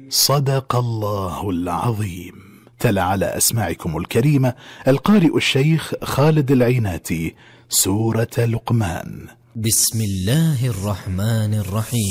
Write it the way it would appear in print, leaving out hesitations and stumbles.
صدق الله العظيم. تلا على أسماعكم الكريمة القارئ الشيخ خالد العيناتي سورة لقمان. بسم الله الرحمن الرحيم.